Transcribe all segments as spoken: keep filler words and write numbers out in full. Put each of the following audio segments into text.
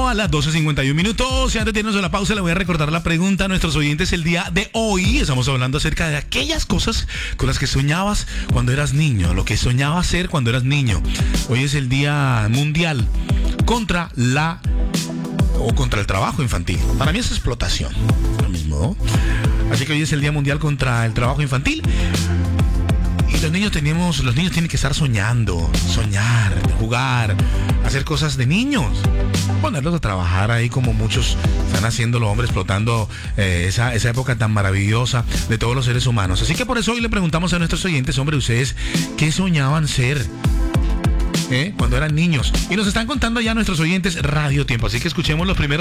a las doce cincuenta y un minutos. Y antes de irnos a la pausa, le voy a recordar la pregunta a nuestros oyentes el día de hoy. Estamos hablando acerca de aquellas cosas con las que soñabas cuando eras niño, lo que soñabas hacer cuando eras niño. Hoy es el Día Mundial contra la o contra el trabajo infantil. Para mí es explotación, lo mismo, ¿no? Así que hoy es el Día Mundial contra el trabajo infantil. Y los niños tenemos, los niños tienen que estar soñando, soñar, jugar, hacer cosas de niños, ponerlos a trabajar ahí como muchos están haciendo los hombres, explotando eh, esa, esa época tan maravillosa de todos los seres humanos. Así que por eso hoy le preguntamos a nuestros oyentes, hombre, ustedes, ¿qué soñaban ser ¿Eh? cuando eran niños? Y nos están contando ya nuestros oyentes Radio Tiempo, así que escuchemos los primeros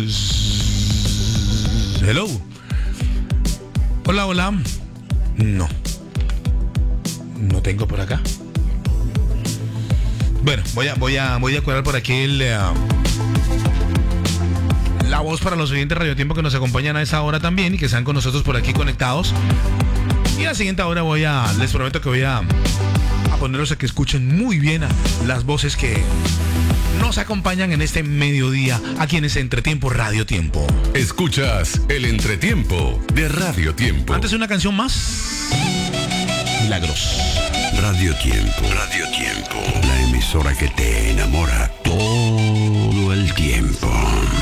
voces. Hello. Hola, hola. No. No tengo por acá. Bueno, voy a, voy a, voy a cuadrar por aquí el, uh, la voz para los oyentes de Radio Tiempo que nos acompañan a esa hora también y que están con nosotros por aquí conectados. Y a la siguiente hora voy a, les prometo que voy a, a ponerlos a que escuchen muy bien a las voces que nos acompañan en este mediodía aquí en ese Entretiempo Radio Tiempo. Escuchas el Entretiempo de Radio Tiempo. Antes una canción más. Milagros. Radio Tiempo. Radio Tiempo. La emisora que te enamora todo el tiempo.